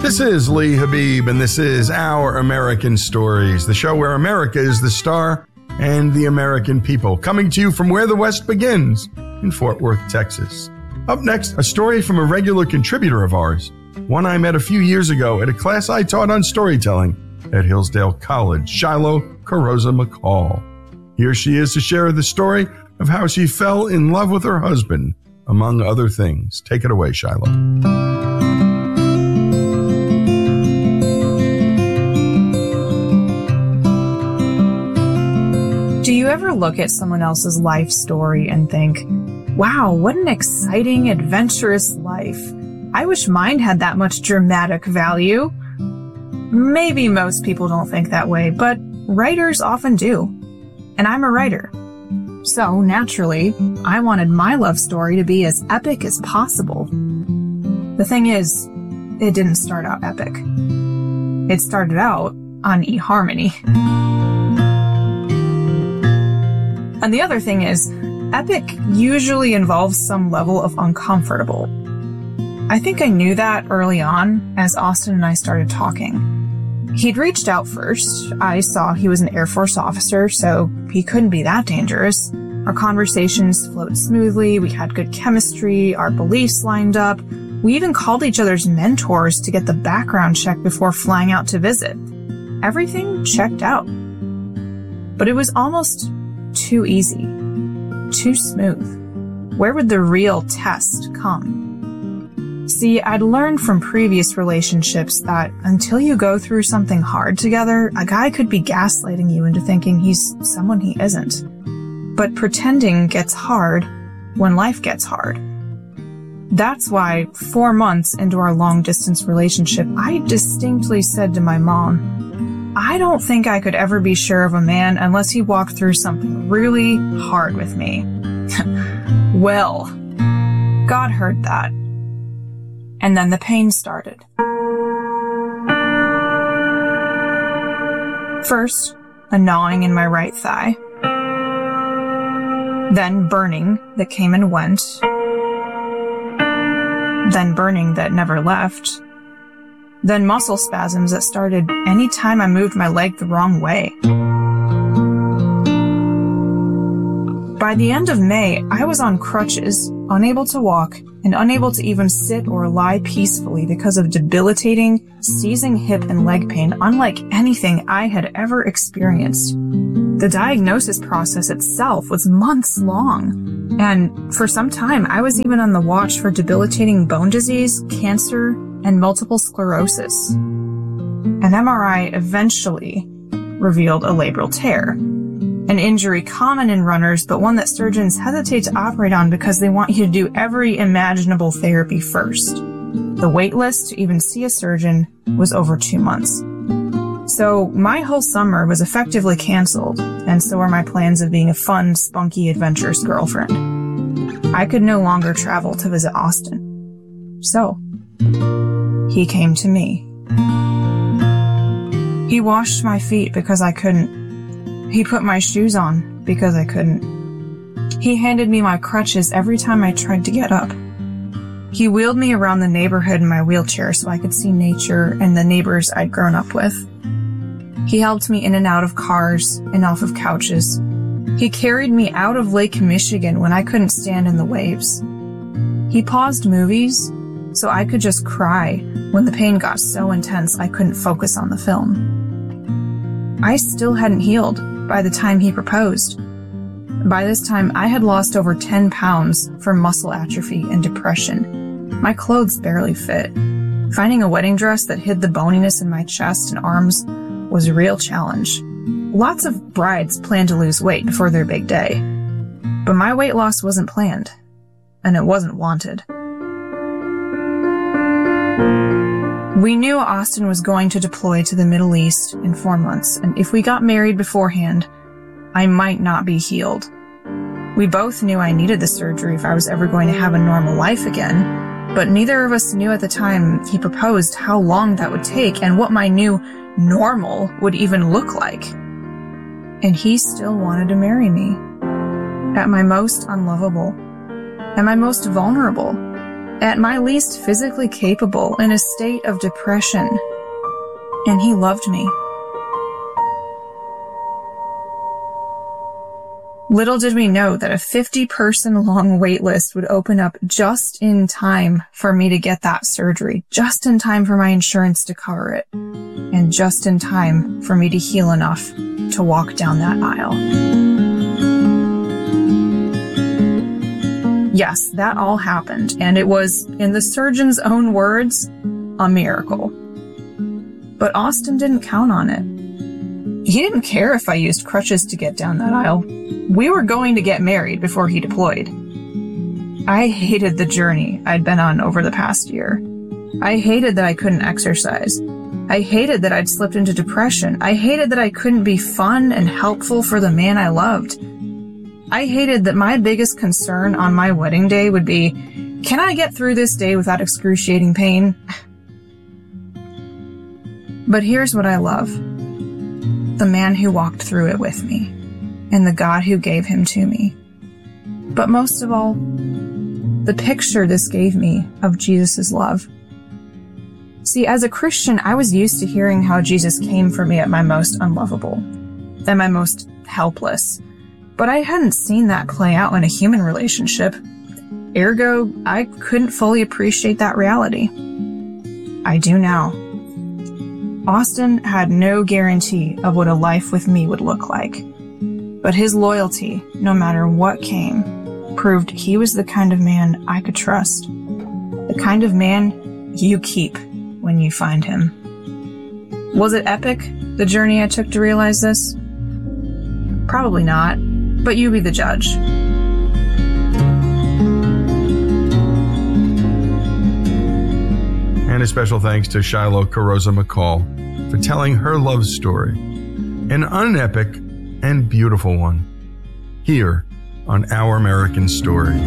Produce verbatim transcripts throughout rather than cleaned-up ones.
This is Lee Habib, and this is Our American Stories, the show where America is the star and the American people, coming to you from where the West begins, in Fort Worth, Texas. Up next, a story from a regular contributor of ours, one I met a few years ago at a class I taught on storytelling at Hillsdale College, Shiloh Carosa McCall. Here she is to share the story of how she fell in love with her husband, among other things. Take it away, Shiloh. Do you ever look at someone else's life story and think, wow, what an exciting, adventurous life. I wish mine had that much dramatic value. Maybe most people don't think that way, but writers often do. And I'm a writer. So, naturally, I wanted my love story to be as epic as possible. The thing is, it didn't start out epic. It started out on eHarmony. And the other thing is, epic usually involves some level of uncomfortable. I think I knew that early on as Austin and I started talking. He'd reached out first. I saw he was an Air Force officer, so he couldn't be that dangerous. Our conversations flowed smoothly, we had good chemistry, our beliefs lined up. We even called each other's mentors to get the background check before flying out to visit. Everything checked out. But it was almost too easy, too smooth. Where would the real test come? See, I'd learned from previous relationships that until you go through something hard together, a guy could be gaslighting you into thinking he's someone he isn't. But pretending gets hard when life gets hard. That's why four months into our long-distance relationship, I distinctly said to my mom, I don't think I could ever be sure of a man unless he walked through something really hard with me. Well, God heard that. And then the pain started. First, a gnawing in my right thigh. Then burning that came and went. Then burning that never left. Then muscle spasms that started any time I moved my leg the wrong way. By the end of May, I was on crutches, unable to walk, and unable to even sit or lie peacefully because of debilitating, seizing hip and leg pain unlike anything I had ever experienced. The diagnosis process itself was months long, and for some time I was even on the watch for debilitating bone disease, cancer, and multiple sclerosis. An M R I eventually revealed a labral tear, an injury common in runners, but one that surgeons hesitate to operate on because they want you to do every imaginable therapy first. The wait list to even see a surgeon was over two months. So my whole summer was effectively canceled, and so were my plans of being a fun, spunky, adventurous girlfriend. I could no longer travel to visit Austin. So, he came to me. He washed my feet because I couldn't. He put my shoes on because I couldn't. He handed me my crutches every time I tried to get up. He wheeled me around the neighborhood in my wheelchair so I could see nature and the neighbors I'd grown up with. He helped me in and out of cars and off of couches. He carried me out of Lake Michigan when I couldn't stand in the waves. He paused movies so I could just cry when the pain got so intense I couldn't focus on the film. I still hadn't healed by the time he proposed. By this time, I had lost over ten pounds from muscle atrophy and depression. My clothes barely fit. Finding a wedding dress that hid the boniness in my chest and arms was a real challenge. Lots of brides plan to lose weight before their big day. But my weight loss wasn't planned, and it wasn't wanted. We knew Austin was going to deploy to the Middle East in four months, and if we got married beforehand, I might not be healed. We both knew I needed the surgery if I was ever going to have a normal life again, but neither of us knew at the time he proposed how long that would take and what my new normal would even look like. And he still wanted to marry me. At my most unlovable. At my most vulnerable. at my least physically capable, in a state of depression. And he loved me. Little did we know that a fifty-person long wait list would open up just in time for me to get that surgery, just in time for my insurance to cover it, and just in time for me to heal enough to walk down that aisle. Yes, that all happened, and it was, in the surgeon's own words, a miracle. But Austin didn't count on it. He didn't care if I used crutches to get down that aisle. We were going to get married before he deployed. I hated the journey I'd been on over the past year. I hated that I couldn't exercise. I hated that I'd slipped into depression. I hated that I couldn't be fun and helpful for the man I loved. I hated that my biggest concern on my wedding day would be, can I get through this day without excruciating pain? But here's what I love. The man who walked through it with me, and the God who gave him to me. But most of all, the picture this gave me of Jesus' love. See, as a Christian, I was used to hearing how Jesus came for me at my most unlovable, at my most helpless. But I hadn't seen that play out in a human relationship. Ergo, I couldn't fully appreciate that reality. I do now. Austin had no guarantee of what a life with me would look like. But his loyalty, no matter what came, proved he was the kind of man I could trust. The kind of man you keep when you find him. Was it epic, the journey I took to realize this? Probably not, but you be the judge. And a special thanks to Shiloh Carosa McCall for telling her love story, an unepic and beautiful one, here on Our American Stories.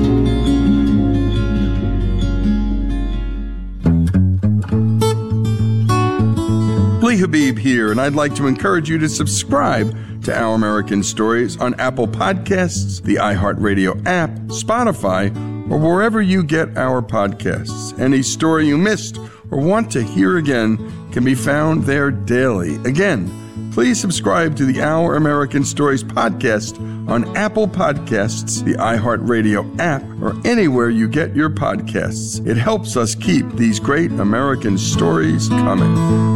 Lee Habib here, and I'd like to encourage you to subscribe to Our American Stories on Apple Podcasts, the iHeartRadio app, Spotify, or wherever you get our podcasts. Any story you missed or want to hear again can be found there daily. Again, please subscribe to the Our American Stories podcast on Apple Podcasts, the iHeartRadio app, or anywhere you get your podcasts. It helps us keep these great American stories coming.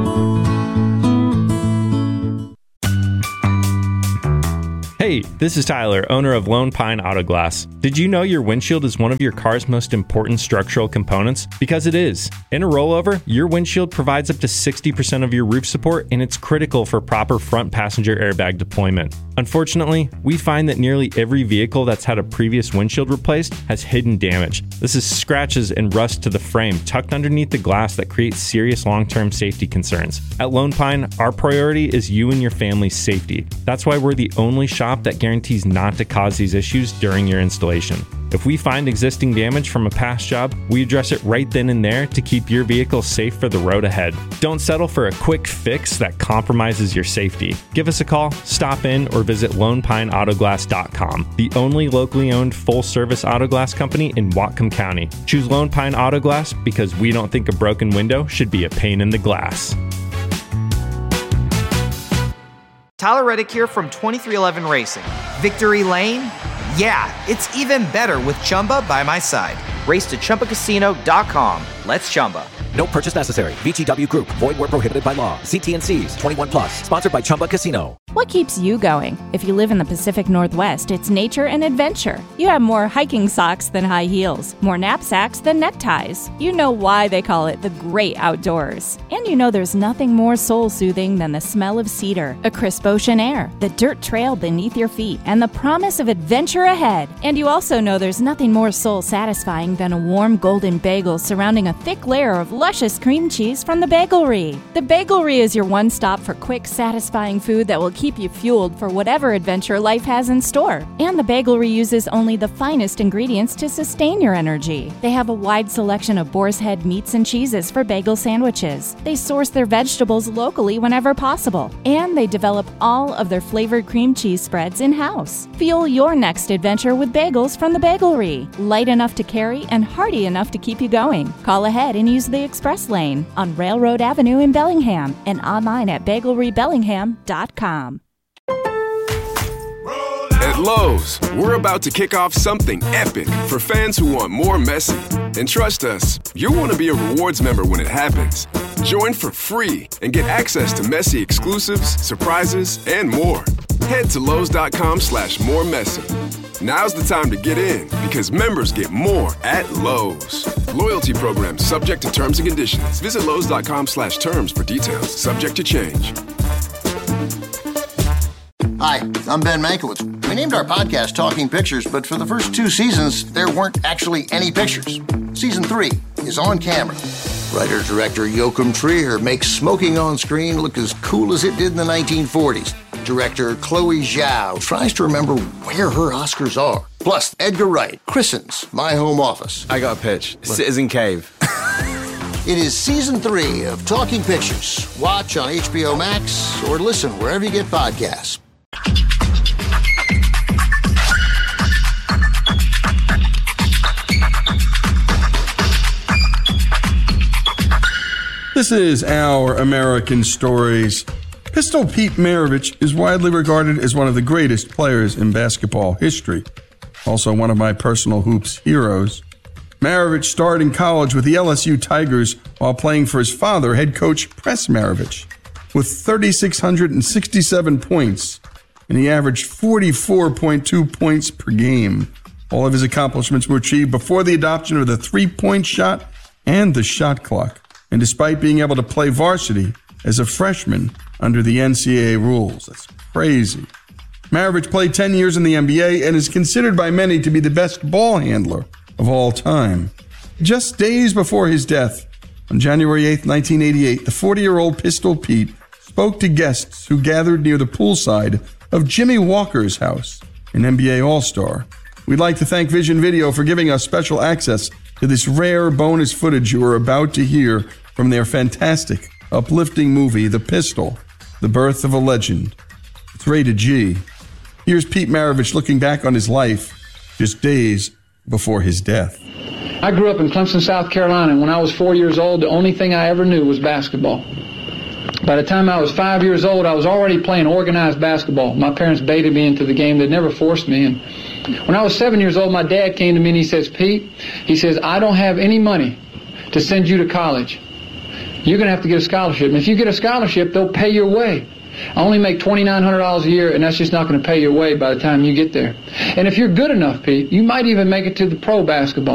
Hey, this is Tyler, owner of Lone Pine Auto Glass. Did you know your windshield is one of your car's most important structural components? Because it is. In a rollover, your windshield provides up to sixty percent of your roof support, and it's critical for proper front passenger airbag deployment. Unfortunately, we find that nearly every vehicle that's had a previous windshield replaced has hidden damage. This is scratches and rust to the frame tucked underneath the glass that creates serious long-term safety concerns. At Lone Pine, our priority is you and your family's safety. That's why we're the only shop that guarantees not to cause these issues during your installation. If we find existing damage from a past job, we address it right then and there to keep your vehicle safe for the road ahead. Don't settle for a quick fix that compromises your safety. Give us a call, stop in, or visit lone pine auto glass dot com, the only locally owned full-service auto glass company in Whatcom County. Choose Lone Pine Auto Glass because we don't think a broken window should be a pain in the glass. Tyler Reddick here from twenty-three eleven Racing. Victory Lane? Yeah, it's even better with Chumba by my side. Race to Chumba Casino dot com. Let's Chumba. No purchase necessary. V G W Group. Void where prohibited by law. See T N Cs. twenty-one plus. Sponsored by Chumba Casino. What keeps you going? If you live in the Pacific Northwest, it's nature and adventure. You have more hiking socks than high heels, more knapsacks than neckties. You know why they call it the great outdoors. And you know there's nothing more soul-soothing than the smell of cedar, a crisp ocean air, the dirt trail beneath your feet, and the promise of adventure ahead. And you also know there's nothing more soul-satisfying than a warm golden bagel surrounding a thick layer of luscious cream cheese from the Bagelry. The Bagelry is your one stop for quick, satisfying food that will keep keep you fueled for whatever adventure life has in store. And the Bagelry uses only the finest ingredients to sustain your energy. They have a wide selection of boar's head meats and cheeses for bagel sandwiches. They source their vegetables locally whenever possible. And they develop all of their flavored cream cheese spreads in-house. Fuel your next adventure with bagels from the Bagelry. Light enough to carry and hearty enough to keep you going. Call ahead and use the express lane on Railroad Avenue in Bellingham and online at bagelry bellingham dot com. At Lowe's, we're about to kick off something epic for fans who want more Messi. And trust us, you'll want to be a rewards member when it happens. Join for free and get access to Messi exclusives, surprises, and more. Head to Lowe's.com slash more Messi. Now's the time to get in because members get more at Lowe's. Loyalty program subject to terms and conditions. Visit Lowe's.com slash terms for details. Subject to change. Hi, I'm Ben Mankiewicz. We named our podcast Talking Pictures, but for the first two seasons, there weren't actually any pictures. Season three is on camera. Writer-director Joachim Trier makes smoking on screen look as cool as it did in the nineteen forties. Director Chloe Zhao tries to remember where her Oscars are. Plus, Edgar Wright christens My Home Office. I got a pitch. Citizen Cave. It is season three of Talking Pictures. Watch on H B O Max or listen wherever you get podcasts. This is Our American Stories. Pistol Pete Maravich is widely regarded as one of the greatest players in basketball history. Also one of my personal hoops heroes. Maravich starred in college with the L S U Tigers while playing for his father, head coach Press Maravich, with three thousand six hundred sixty-seven points, and he averaged forty-four point two points per game. All of his accomplishments were achieved before the adoption of the three-point shot and the shot clock, and despite being able to play varsity as a freshman under the N C double A rules. That's crazy. Maravich played ten years in the N B A and is considered by many to be the best ball handler of all time. Just days before his death, on January eighth, nineteen eighty-eight, the forty-year-old Pistol Pete spoke to guests who gathered near the poolside of Jimmy Walker's house, an N B A All-Star. We'd like to thank Vision Video for giving us special access to this rare bonus footage you are about to hear from their fantastic, uplifting movie, The Pistol, The Birth of a Legend. It's rated G. Here's Pete Maravich looking back on his life just days before his death. I grew up in Clemson, South Carolina, and when I was four years old, the only thing I ever knew was basketball. By the time I was five years old, I was already playing organized basketball. My parents baited me into the game. They never forced me. And when I was seven years old, my dad came to me and he says, Pete, he says, I don't have any money to send you to college. You're going to have to get a scholarship. And if you get a scholarship, they'll pay your way. I only make twenty-nine hundred dollars a year, and that's just not going to pay your way by the time you get there. And if you're good enough, Pete, you might even make it to the pro basketball.